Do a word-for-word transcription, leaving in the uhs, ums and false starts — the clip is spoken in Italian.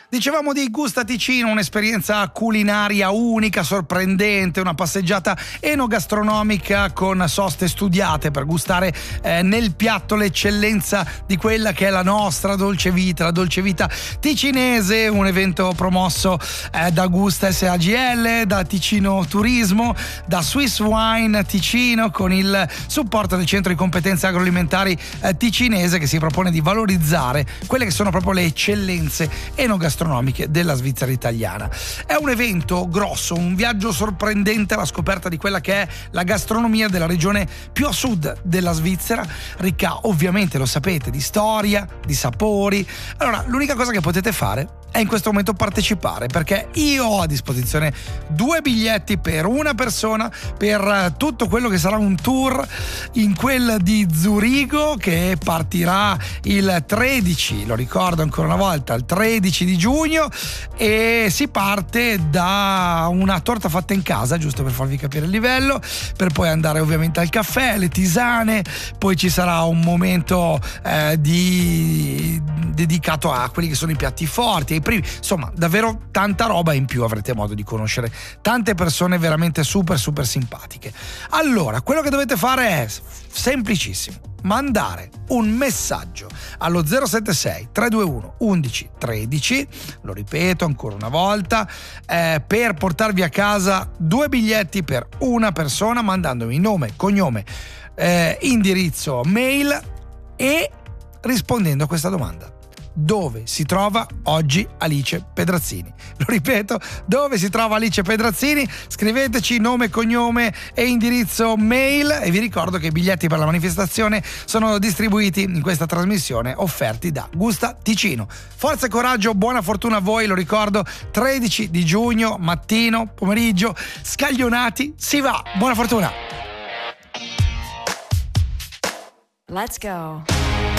Dicevamo di Gusta Ticino, un'esperienza culinaria unica, sorprendente, una passeggiata enogastronomica con soste studiate per gustare eh, nel piatto l'eccellenza di quella che è la nostra dolce vita, la dolce vita ticinese, un evento promosso eh, da Gusta S A G L, da Ticino Turismo, da Swiss Wine Ticino, con il supporto del Centro di Competenze Agroalimentari eh, Ticinese, che si propone di valorizzare quelle che sono proprio le eccellenze enogastronomiche della Svizzera italiana. È un evento grosso, un viaggio sorprendente alla scoperta di quella che è la gastronomia della regione più a sud della Svizzera, ricca ovviamente, lo sapete, di storia, di sapori. Allora, l'unica cosa che potete fare è in questo momento partecipare, perché io ho a disposizione due biglietti per una persona per tutto quello che sarà un tour in quel di Zurigo, che partirà il tredici, lo ricordo ancora una volta, il tredici di giugno, e si parte da una torta fatta in casa, giusto per farvi capire il livello, per poi andare ovviamente al caffè, le tisane, poi ci sarà un momento eh, di dedicato a quelli che sono i piatti forti, ai primi, insomma davvero tanta roba in più, avrete modo di conoscere tante persone veramente super super simpatiche. Allora, quello che dovete fare è semplicissimo: mandare un messaggio allo zero sette sei tre due uno undici tredici, lo ripeto ancora una volta, eh, per portarvi a casa due biglietti per una persona, mandandomi nome, cognome, eh, indirizzo, mail e rispondendo a questa domanda: dove si trova oggi Alice Pedrazzini? Lo ripeto, dove si trova Alice Pedrazzini? Scriveteci nome, cognome e indirizzo mail, e vi ricordo che i biglietti per la manifestazione sono distribuiti in questa trasmissione, offerti da Gusta Ticino. Forza e coraggio, buona fortuna a voi, lo ricordo, tredici di giugno, mattino, pomeriggio, scaglionati, si va, buona fortuna! Let's go.